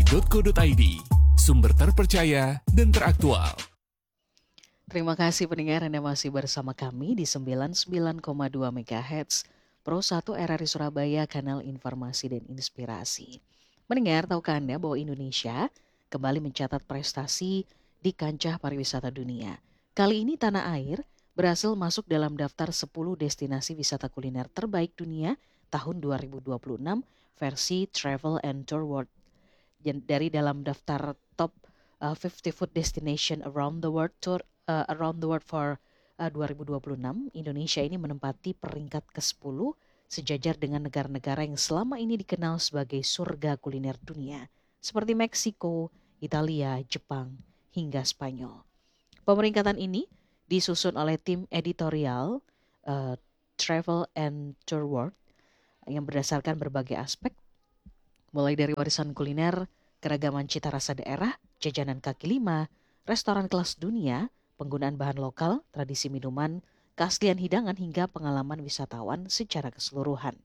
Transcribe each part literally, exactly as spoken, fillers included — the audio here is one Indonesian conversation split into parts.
titik co titik id, sumber terpercaya dan teraktual. Terima kasih pendengar Anda masih bersama kami di sembilan puluh sembilan koma dua megahertz Pro satu R R I Surabaya, kanal informasi dan inspirasi. Mendengar, tahukah Anda bahwa Indonesia kembali mencatat prestasi di kancah pariwisata dunia. Kali ini tanah air berhasil masuk dalam daftar sepuluh destinasi wisata kuliner terbaik dunia tahun dua ribu dua puluh enam versi Travel and Tour World. Dari dalam daftar top uh, lima puluh food destination around the world tour uh, around the world for uh, dua ribu dua puluh enam, Indonesia ini menempati peringkat kesepuluh sejajar dengan negara-negara yang selama ini dikenal sebagai surga kuliner dunia seperti Meksiko, Italia, Jepang, hingga Spanyol. Pemeringkatan ini disusun oleh tim editorial uh, Travel and Tour World yang berdasarkan berbagai aspek, mulai dari warisan kuliner, keragaman cita rasa daerah, jajanan kaki lima, restoran kelas dunia, penggunaan bahan lokal, tradisi minuman, keaslian hidangan hingga pengalaman wisatawan secara keseluruhan.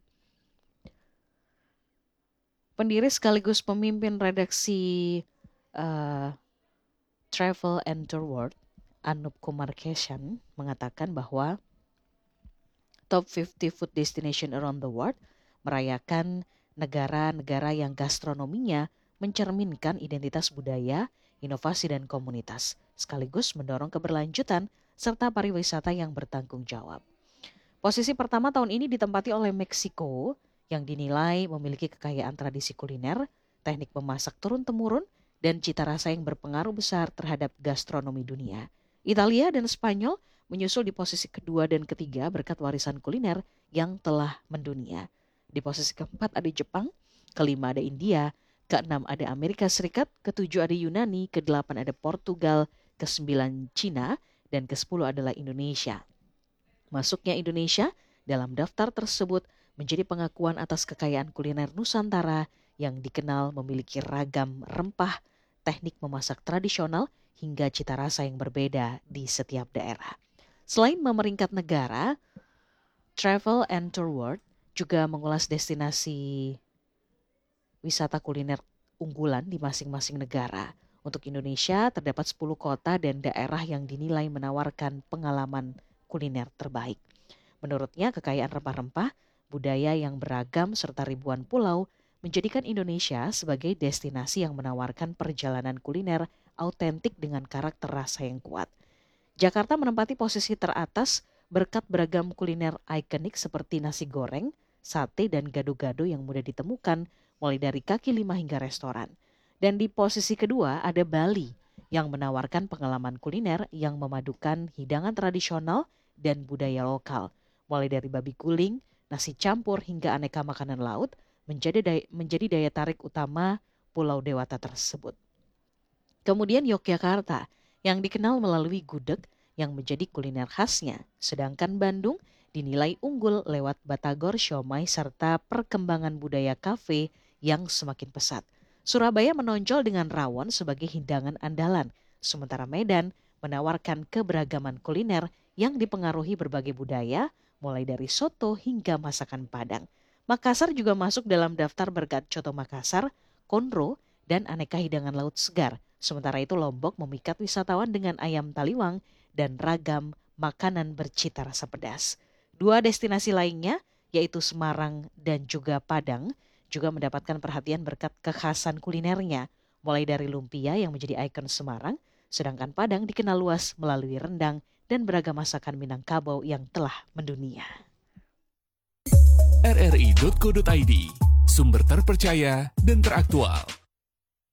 Pendiri sekaligus pemimpin redaksi uh, Travel and Tour World, Anup Kumar Keshan, mengatakan bahwa top lima puluh food destination around the world merayakan negara-negara yang gastronominya mencerminkan identitas budaya, inovasi dan komunitas, sekaligus mendorong keberlanjutan serta pariwisata yang bertanggung jawab. Posisi pertama tahun ini ditempati oleh Meksiko yang dinilai memiliki kekayaan tradisi kuliner, teknik memasak turun-temurun, dan cita rasa yang berpengaruh besar terhadap gastronomi dunia. Italia dan Spanyol menyusul di posisi kedua dan ketiga berkat warisan kuliner yang telah mendunia. Di posisi keempat ada Jepang, kelima ada India, keenam ada Amerika Serikat, ketujuh ada Yunani, kedelapan ada Portugal, kesembilan Cina, dan kesepuluh adalah Indonesia. Masuknya Indonesia dalam daftar tersebut menjadi pengakuan atas kekayaan kuliner Nusantara yang dikenal memiliki ragam rempah, teknik memasak tradisional, hingga cita rasa yang berbeda di setiap daerah. Selain memeringkat negara, Travel and Tour World juga mengulas destinasi wisata kuliner unggulan di masing-masing negara. Untuk Indonesia terdapat sepuluh kota dan daerah yang dinilai menawarkan pengalaman kuliner terbaik. Menurutnya, kekayaan rempah-rempah, budaya yang beragam serta ribuan pulau menjadikan Indonesia sebagai destinasi yang menawarkan perjalanan kuliner autentik dengan karakter rasa yang kuat. Jakarta menempati posisi teratas berkat beragam kuliner ikonik seperti nasi goreng, sate dan gado-gado yang mudah ditemukan mulai dari kaki lima hingga restoran. Dan di posisi kedua ada Bali yang menawarkan pengalaman kuliner yang memadukan hidangan tradisional dan budaya lokal. Mulai dari babi guling, nasi campur hingga aneka makanan laut menjadi daya, menjadi daya tarik utama Pulau Dewata tersebut. Kemudian Yogyakarta yang dikenal melalui gudeg yang menjadi kuliner khasnya. Sedangkan Bandung dinilai unggul lewat batagor, siomay, serta perkembangan budaya kafe yang semakin pesat. Surabaya menonjol dengan rawon sebagai hidangan andalan, sementara Medan menawarkan keberagaman kuliner yang dipengaruhi berbagai budaya, mulai dari soto hingga masakan Padang. Makassar juga masuk dalam daftar berkat coto Makassar, konro, dan aneka hidangan laut segar. Sementara itu Lombok memikat wisatawan dengan ayam taliwang dan ragam makanan bercita rasa pedas. Dua destinasi lainnya, yaitu Semarang dan juga Padang, juga mendapatkan perhatian berkat kekhasan kulinernya, mulai dari lumpia yang menjadi ikon Semarang, sedangkan Padang dikenal luas melalui rendang dan beragam masakan Minangkabau yang telah mendunia. R R I titik co titik id, sumber terpercaya dan teraktual.